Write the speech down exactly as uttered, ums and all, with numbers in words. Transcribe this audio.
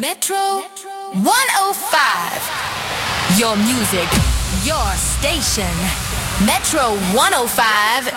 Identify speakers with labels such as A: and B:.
A: Metro one oh five. Your music, your station. Metro one oh five.